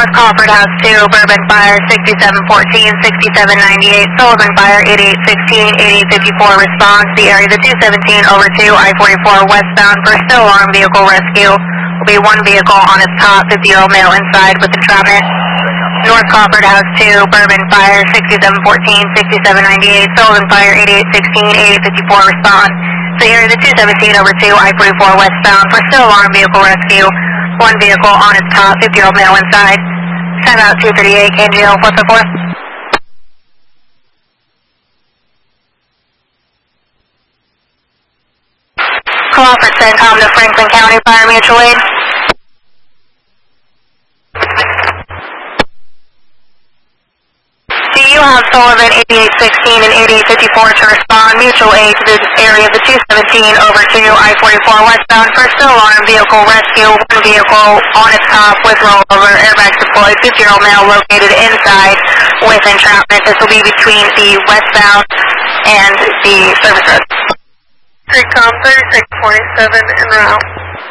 North Crawford House 2, Bourbon Fire 6714, 6798, Sullivan Fire 8816, 8854 response. The area of the 217 over to I-44 westbound for still alarm vehicle rescue. Will be one vehicle on its top, 50-year-old male inside with entrapment. North Crawford House 2, Bourbon Fire 6714, 6798, Sullivan Fire 8816, 8854 response. The area of the 217 over to I-44 westbound for still alarm vehicle rescue. One vehicle on its top, 50-year-old male inside. Send out 238, KGL, what's up for? Crawford, CENTCOM to Franklin County Fire Mutual Aid. Do you have Sullivan 8816 and 8854 to respond? Mutual aid to this area of the 217 over to I-44 westbound for still alarm vehicle rescue. One vehicle on its top with rollover, airbags deployed, 50-year-old male located inside with entrapment. This will be between the westbound and the service road. CENTCOM 3627 en route.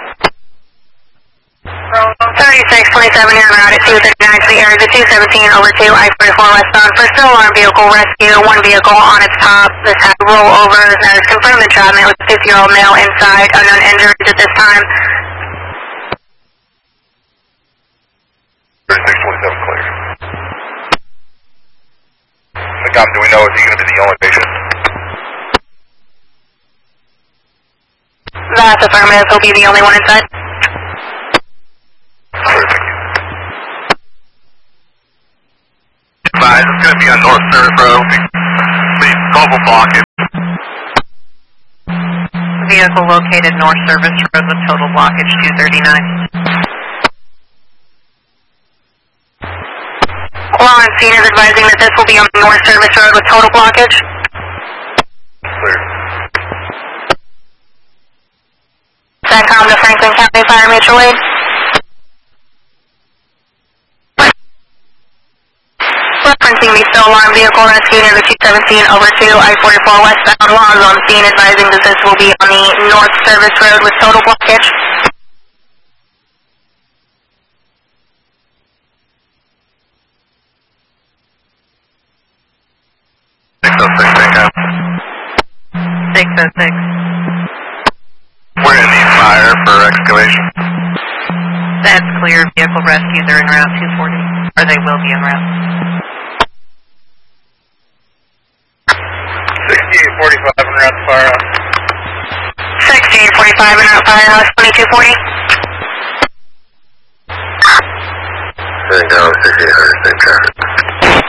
3627 en route at 239 to the area of the 217 over to I-44 westbound for still alarm vehicle rescue. One vehicle on its top. This has rollover. That is confirmed entrapment with a 50-year-old male inside. Unknown injuries at this time. 3627 clear. CENTCOM, do we know if he's going to be the only patient? That's affirmative. He'll be the only one inside. Advise, it's going to be on North Service Road. Please, global blockage. Vehicle located North Service Road with total blockage 239. Law on scene is advising that this will be on North Service Road with total blockage. Clear. CENTCOM to Franklin County Fire Mutual Aid. Referencing the still alarm vehicle rescue near the 217 over to I-44 westbound. Law is on scene advising that this will be on the North Service Road with total blockage. CENTCOM. 606. We're in the fire for excavation. That's clear. Vehicle rescue. They're en route 240. Or they will be en route. 6845 en route to firehouse. 6845 en route firehouse 2240. CENTCOM 6800, same traffic.